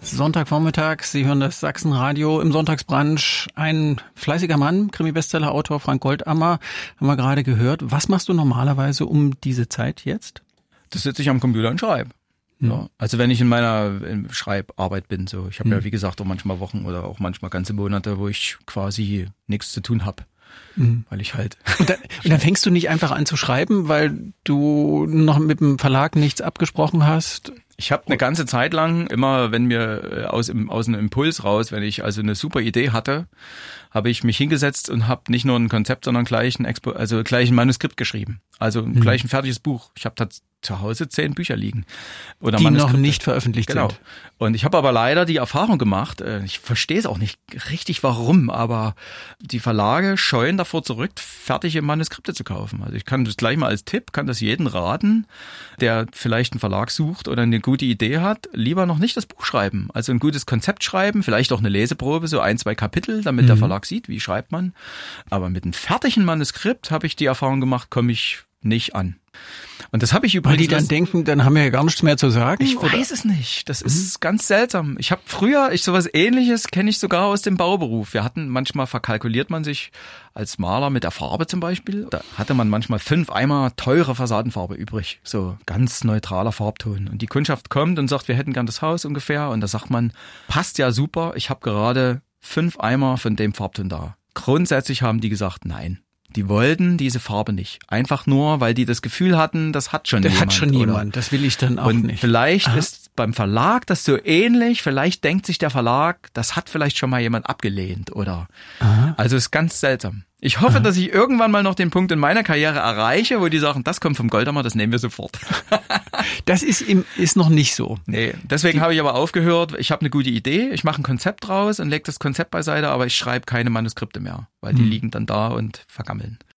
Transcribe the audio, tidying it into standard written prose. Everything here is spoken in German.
Sonntagvormittag, Sie hören das Sachsenradio im Sonntagsbrunch. Ein fleißiger Mann, Krimi-Bestseller-Autor Frank Goldammer, haben wir gerade gehört. Was machst du normalerweise um diese Zeit jetzt? Das sitze ich am Computer und schreibe. Ja, also wenn ich in meiner Schreibarbeit bin, so. Ich habe ja, wie gesagt, auch manchmal Wochen oder auch manchmal ganze Monate, wo ich quasi nichts zu tun habe. Weil ich halt... Und dann fängst du nicht einfach an zu schreiben, weil du noch mit dem Verlag nichts abgesprochen hast? Ich habe eine ganze Zeit lang, immer wenn mir aus einem Impuls raus, wenn ich also eine super Idee hatte, habe ich mich hingesetzt und habe nicht nur ein Konzept, sondern gleich ein Manuskript geschrieben. Also gleich ein fertiges Buch. Ich habe zu Hause 10 Bücher liegen. Oder die noch nicht veröffentlicht sind. Und ich habe aber leider die Erfahrung gemacht, ich verstehe es auch nicht richtig warum, aber die Verlage scheuen davor zurück, fertige Manuskripte zu kaufen. Also ich kann das gleich mal als Tipp, kann das jeden raten, der vielleicht einen Verlag sucht oder eine gute Idee hat, lieber noch nicht das Buch schreiben. Also ein gutes Konzept schreiben, vielleicht auch eine Leseprobe, so 1, 2 Kapitel, damit der Verlag sieht, wie schreibt man. Aber mit einem fertigen Manuskript habe ich die Erfahrung gemacht, komme ich nicht an. Und das habe ich übrigens... Weil die dann denken, dann haben wir ja gar nichts mehr zu sagen? Ich weiß es nicht. Das ist ganz seltsam. Ich habe früher, sowas Ähnliches kenne ich sogar aus dem Bauberuf. Manchmal verkalkuliert man sich als Maler mit der Farbe zum Beispiel. Da hatte man manchmal 5 Eimer teure Fassadenfarbe übrig. So ganz neutraler Farbton. Und die Kundschaft kommt und sagt, wir hätten gern das Haus ungefähr. Und da sagt man, passt ja super, ich habe gerade 5 Eimer von dem Farbton da. Grundsätzlich haben die gesagt, nein. Die wollten diese Farbe nicht. Einfach nur, weil die das Gefühl hatten, das hat schon jemand. Das will ich dann auch und nicht. Vielleicht ist beim Verlag das so ähnlich. Vielleicht denkt sich der Verlag, das hat vielleicht schon mal jemand abgelehnt, oder? Also ist ganz seltsam. Ich hoffe, dass ich irgendwann mal noch den Punkt in meiner Karriere erreiche, wo die sagen, das kommt vom Goldammer, das nehmen wir sofort. Das ist noch nicht so. Nee, deswegen habe ich aber aufgehört. Ich habe eine gute Idee, ich mache ein Konzept draus und lege das Konzept beiseite, aber ich schreibe keine Manuskripte mehr, weil die liegen dann da und vergammeln.